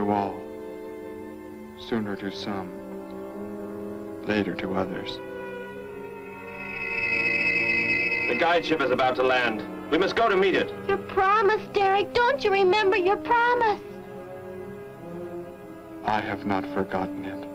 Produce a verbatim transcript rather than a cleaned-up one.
to all. Sooner to some, later to others. The guide ship is about to land. We must go to meet it. Your promise, Derek. Don't you remember your promise? I have not forgotten it.